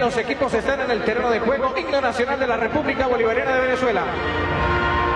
los equipos están en el terreno de juego. Himno nacional de la República Bolivariana de Venezuela.